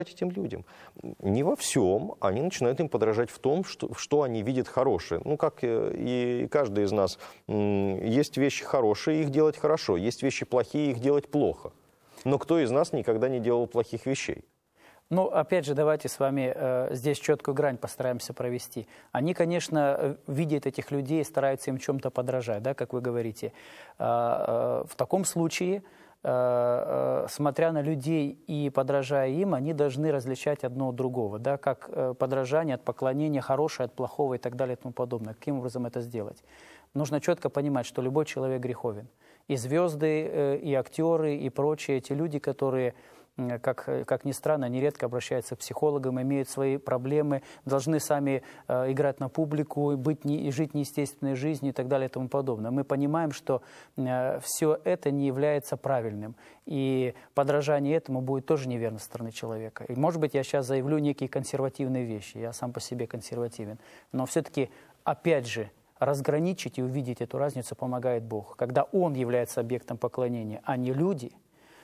этим людям. Не во всем, они начинают им подражать в том, что они видят хорошее. Ну, как и каждый из нас, есть вещи хорошие, их делать хорошо, есть вещи плохие, их делать плохо. Но кто из нас никогда не делал плохих вещей? Ну, опять же, давайте с вами здесь четкую грань постараемся провести. Они, конечно, видят этих людей, стараются им чем-то подражать, да, как вы говорите. В таком случае, смотря на людей и подражая им, они должны различать одно от другого, да, как подражание от поклонения, хорошее от плохого и так далее и тому подобное. Каким образом это сделать? Нужно четко понимать, что любой человек греховен. И звезды, и актеры, и прочие эти люди, которые, как ни странно, нередко обращаются к психологам, имеют свои проблемы, должны сами играть на публику, и жить неестественной жизнью и так далее и тому подобное. Мы понимаем, что все это не является правильным. И подражание этому будет тоже неверно со стороны человека. И, может быть, я сейчас заявлю некие консервативные вещи. Я сам по себе консервативен. Но все-таки, опять же, разграничить и увидеть эту разницу помогает Бог. Когда Он является объектом поклонения, а не люди,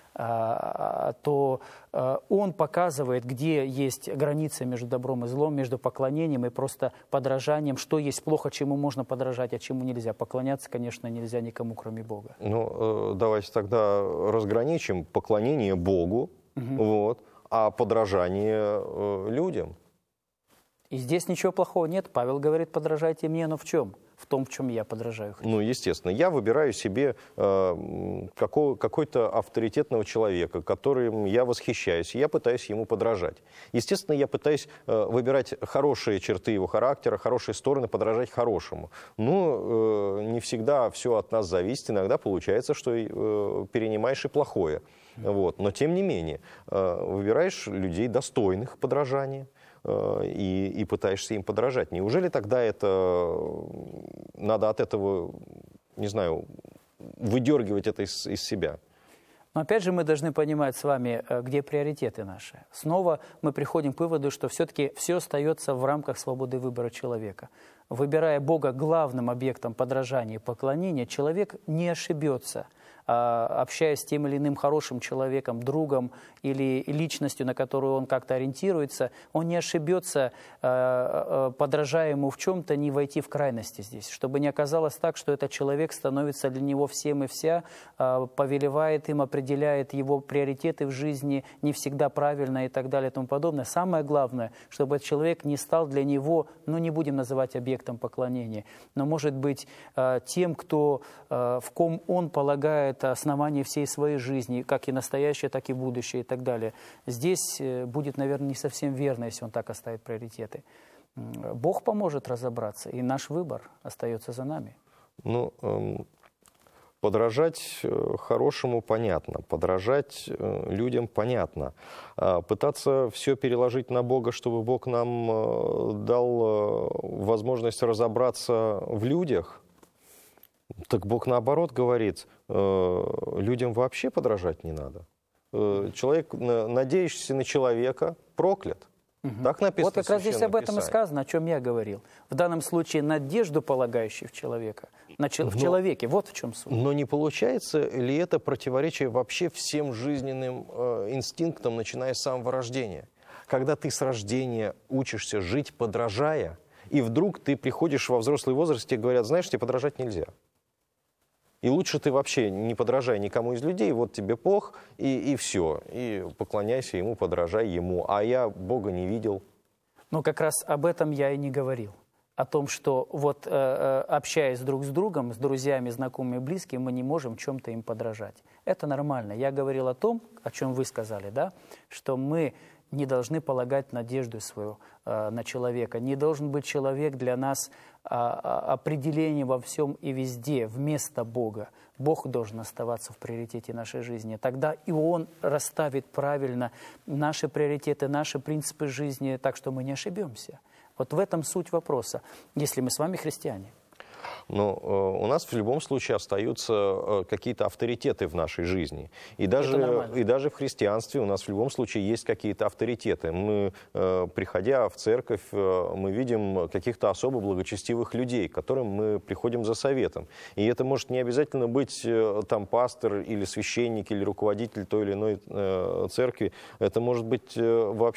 то Он показывает, где есть граница между добром и злом, между поклонением и просто подражанием, что есть плохо, чему можно подражать, а чему нельзя. Поклоняться, конечно, нельзя никому, кроме Бога. Ну, давайте тогда разграничим поклонение Богу, вот, а подражание людям. И здесь ничего плохого нет. Павел говорит, подражайте мне, но в чем? В том, в чем я подражаю Христу. Ну, естественно. Я выбираю себе какой-то авторитетного человека, которым я восхищаюсь, и я пытаюсь ему подражать. Естественно, я пытаюсь выбирать хорошие черты его характера, хорошие стороны, подражать хорошему. Но не всегда все от нас зависит. Иногда получается, что перенимаешь и плохое. Вот. Но, тем не менее, выбираешь людей, достойных подражания, и пытаешься им подражать. Неужели тогда надо от этого, не знаю, выдергивать это из себя? Но опять же мы должны понимать с вами, где приоритеты наши. Снова мы приходим к выводу, что все-таки все остается в рамках свободы выбора человека. Выбирая Бога главным объектом подражания и поклонения, человек не ошибется, общаясь с тем или иным хорошим человеком, другом или личностью, на которую он как-то ориентируется, он не ошибется, подражая ему в чем-то, не войти в крайности здесь. Чтобы не оказалось так, что этот человек становится для него всем и вся, повелевает им, определяет его приоритеты в жизни, не всегда правильно и так далее и тому подобное. Самое главное, чтобы этот человек не стал для него, ну не будем называть объектом поклонения, но может быть тем, кто, в ком он полагает основание всей своей жизни, как и настоящее, так и будущее и так далее. Здесь будет, наверное, не совсем верно, если он так оставит приоритеты. Бог поможет разобраться, и наш выбор остается за нами. Ну, подражать хорошему понятно, подражать людям понятно. Пытаться все переложить на Бога, чтобы Бог нам дал возможность разобраться в людях, так Бог наоборот говорит, людям вообще подражать не надо. Человек, надеющийся на человека, проклят. Так написано. Вот как раз здесь об этом и сказано, о чем я говорил. В данном случае надежду, полагающую в человека, в человеке. Вот в чем суть. Но не получается ли это противоречие вообще всем жизненным инстинктам, начиная с самого рождения? Когда ты с рождения учишься жить, подражая, и вдруг ты приходишь во взрослый возраст, и тебе говорят, знаешь, тебе подражать нельзя. И лучше ты вообще не подражай никому из людей, вот тебе Бог, и все. И поклоняйся Ему, подражай Ему. А я Бога не видел. Ну, как раз об этом я и не говорил. О том, что вот общаясь друг с другом, с друзьями, знакомыми, близкими, мы не можем чем-то им подражать. Это нормально. Я говорил о том, о чем вы сказали, да, что мы не должны полагать надежду свою на человека. Не должен быть человек для нас определением во всем и везде, вместо Бога. Бог должен оставаться в приоритете нашей жизни. Тогда и Он расставит правильно наши приоритеты, наши принципы жизни, так что мы не ошибемся. Вот в этом суть вопроса, если мы с вами христиане. Но у нас в любом случае остаются какие-то авторитеты в нашей жизни. И даже в христианстве у нас в любом случае есть какие-то авторитеты. Мы, приходя в церковь, мы видим каких-то особо благочестивых людей, к которым мы приходим за советом. И это может не обязательно быть там пастор или священник или руководитель той или иной церкви. Это может быть вообще